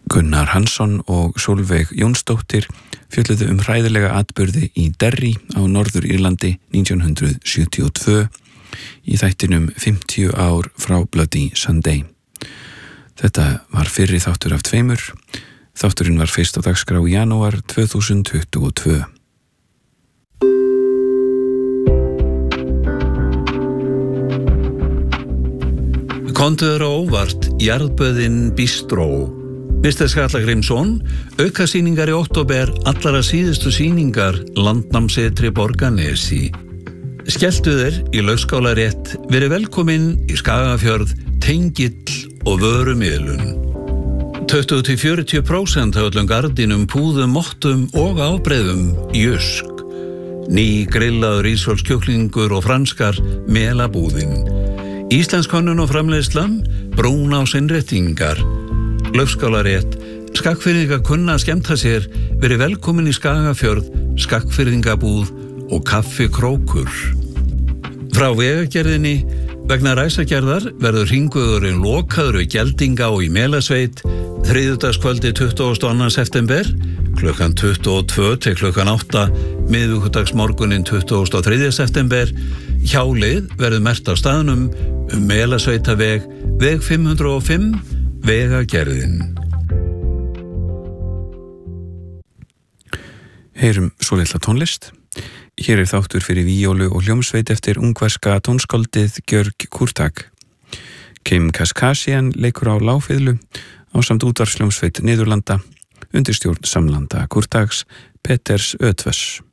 Gunnar Hansson og Sólveig Jónsdóttir fjölluðu hræðilega atburði í Derry á Norður Írlandi 1972 í þættinum 50 ár frá Bloody Sunday. Þetta var fyrri þáttur af 2. Þátturinn var fyrst á dagskrá í janúar 2022. Kontuður á óvart, jarðböðin Bistró. Mr. Skalla Grímsson, aukasýningar í október, allara síðustu sýningar, Landnámsetri Borgarnesi. Skelltu þér í Laufskálarétt, verið velkomin í Skagafjörð, tengill og vörumiðlun. 20-40% af öllum gardínum, púðum, mottum og ábreiðum Jysk. Ný grillaður ísfólkskjúklingur og franskar melabúðin. Íslensk hönnun og framleiðslan, Brúnás innréttingar, Laufskálarétt, Skagfirðingar kunna að skemmta sér, verið velkomin í Skagafjörð, Skagfirðingabúð og Kaffi Krókur. Frá vegagerðinni, vegna ræsagerðar verður hringvegurinn lokaður við Geldinga og í Melasveit, þriðjudagskvöldi 22. september, klukkan 22 til klukkan 8, miðvikudagsmorguninn 23. september, hjálið verður merkt á staðnum Melasveitaveg, veg 505, vegagerðin. Heyrum svo litla tónlist. Hér þáttur fyrir víólu og hljómsveit eftir ungverska tónskáldið Gjörg Kurtak. Kim Kaskasian leikur á lágfiðlu ásamt útvarpshljómsveit Niðurlanda undir stjórn samlanda Kurtaks Peters Ötvöss.